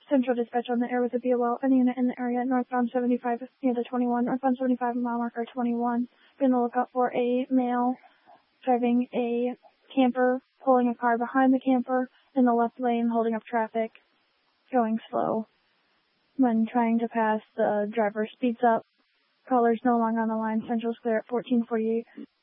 Central Dispatch on the air with a BOL. Any unit in the area northbound 75 near the 21, northbound 75 mile marker 21. Be on the lookout for a male driving a camper, pulling a car behind the camper in the left lane, holding up traffic, going slow. When trying to pass, the driver speeds up. Callers no longer on the line. Central's clear at 1448.